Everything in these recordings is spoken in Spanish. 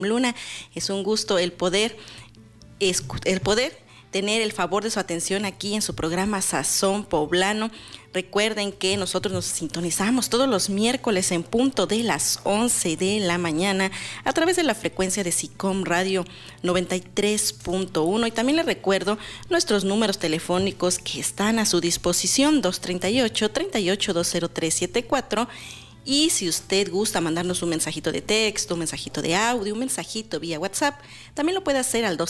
Luna. Es un gusto el poder tener el favor de su atención aquí en su programa Sazón Poblano. Recuerden que nosotros nos sintonizamos todos los miércoles en punto de las 11 de la mañana a través de la frecuencia de SICOM Radio 93.1, y también les recuerdo nuestros números telefónicos que están a su disposición: 238-20374. Y si usted gusta mandarnos un mensajito de texto, un mensajito de audio, un mensajito vía WhatsApp, también lo puede hacer al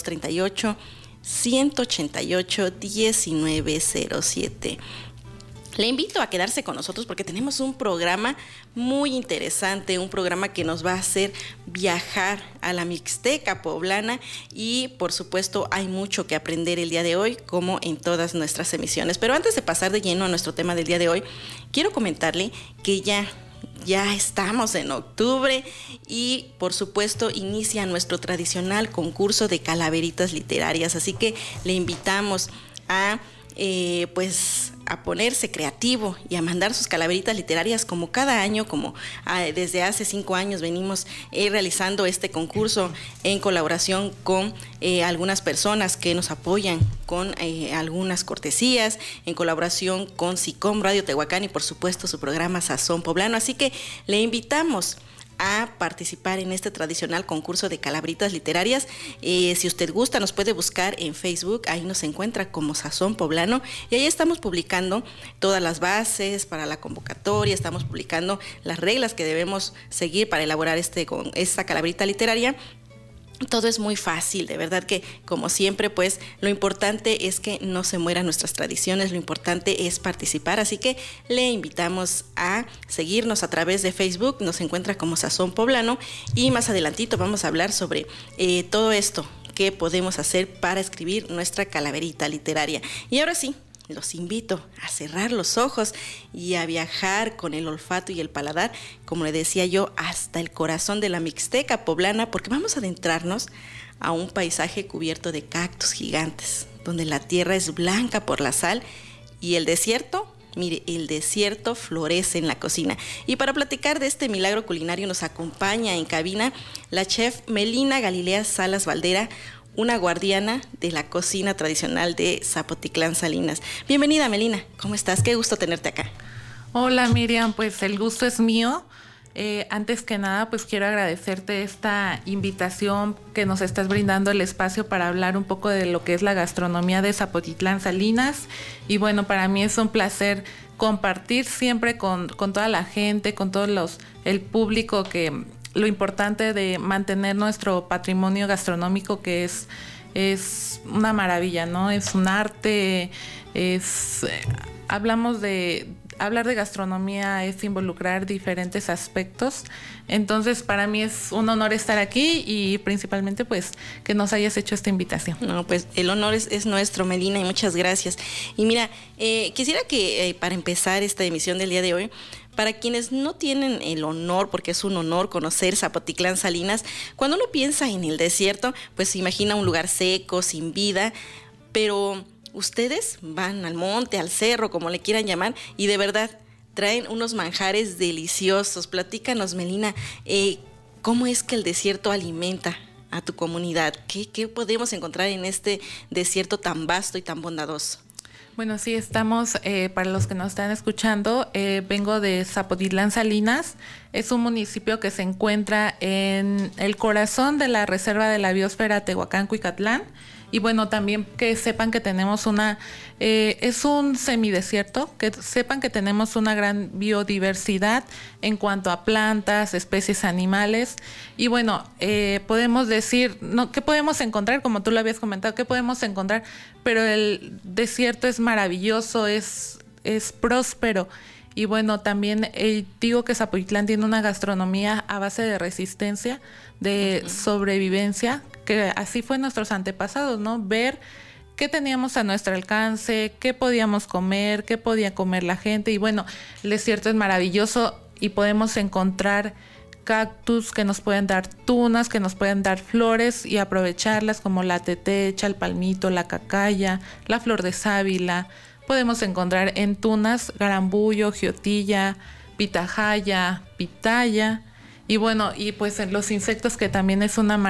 238-188-1907. Le invito a quedarse con nosotros porque tenemos un programa muy interesante, un programa que nos va a hacer viajar a la Mixteca poblana, y por supuesto hay mucho que aprender el día de hoy, como en todas nuestras emisiones. Pero antes de pasar de lleno a nuestro tema del día de hoy, quiero comentarle que ya estamos en octubre y por supuesto inicia nuestro tradicional concurso de calaveritas literarias, así que le invitamos a a ponerse creativo y a mandar sus calaveritas literarias como cada año, como desde hace 5 años venimos realizando este concurso en colaboración con algunas personas que nos apoyan con algunas cortesías, en colaboración con SICOM Radio Tehuacán y por supuesto su programa Sazón Poblano. Así que le invitamos a participar en este tradicional concurso de calaveritas literarias. Si usted gusta, nos puede buscar en Facebook, ahí nos encuentra como Sazón Poblano, y ahí estamos publicando todas las bases para la convocatoria, estamos publicando las reglas que debemos seguir para elaborar esta calaverita literaria. Todo es muy fácil, de verdad que como siempre, pues lo importante es que no se mueran nuestras tradiciones, lo importante es participar, así que le invitamos a seguirnos a través de Facebook, nos encuentra como Sazón Poblano, y más adelantito vamos a hablar sobre todo esto que podemos hacer para escribir nuestra calaverita literaria. Y ahora sí, los invito a cerrar los ojos y a viajar con el olfato y el paladar, como le decía yo, hasta el corazón de la Mixteca poblana, porque vamos a adentrarnos a un paisaje cubierto de cactus gigantes, donde la tierra es blanca por la sal y el desierto, mire, el desierto florece en la cocina. Y para platicar de este milagro culinario nos acompaña en cabina la chef Melina Galilea Salas Valdera, una guardiana de la cocina tradicional de Zapotitlán Salinas. Bienvenida, Melina, ¿cómo estás? Qué gusto tenerte acá. Hola, Miriam, pues el gusto es mío. Antes que nada, pues quiero agradecerte esta invitación que nos estás brindando, el espacio para hablar un poco de lo que es la gastronomía de Zapotitlán Salinas. Y bueno, para mí es un placer compartir siempre con toda la gente, con el público, que lo importante de mantener nuestro patrimonio gastronómico, que es una maravilla, ¿no? Es un arte, hablar de gastronomía es involucrar diferentes aspectos. Entonces, para mí es un honor estar aquí y principalmente, pues, que nos hayas hecho esta invitación. No, pues, el honor es nuestro, Melina, y muchas gracias. Y mira, quisiera que para empezar esta emisión del día de hoy, para quienes no tienen el honor, porque es un honor conocer Zapotitlán Salinas, cuando uno piensa en el desierto, pues se imagina un lugar seco, sin vida, pero ustedes van al monte, al cerro, como le quieran llamar, y de verdad traen unos manjares deliciosos. Platícanos, Melina, ¿cómo es que el desierto alimenta a tu comunidad? ¿Qué podemos encontrar en este desierto tan vasto y tan bondadoso? Bueno, sí, estamos, para los que nos están escuchando, vengo de Zapotitlán Salinas. Es un municipio que se encuentra en el corazón de la Reserva de la Biosfera Tehuacán-Cuicatlán. Y bueno, también que sepan que tenemos es un semidesierto, que sepan que tenemos una gran biodiversidad en cuanto a plantas, especies animales. Y bueno, podemos decir, ¿qué podemos encontrar? Como tú lo habías comentado, ¿qué podemos encontrar? Pero el desierto es maravilloso, es próspero. Y bueno, también digo que Zapotitlán tiene una gastronomía a base de resistencia, de sobrevivencia, que así fue nuestros antepasados, ¿no? Ver qué teníamos a nuestro alcance, qué podíamos comer, qué podía comer la gente. Y bueno, el desierto es maravilloso y podemos encontrar cactus que nos pueden dar tunas, que nos pueden dar flores y aprovecharlas, como la tetecha, el palmito, la cacaya, la flor de sábila. Podemos encontrar en tunas garambullo, giotilla, pitahaya, pitaya. Y bueno, y pues en los insectos, que también es una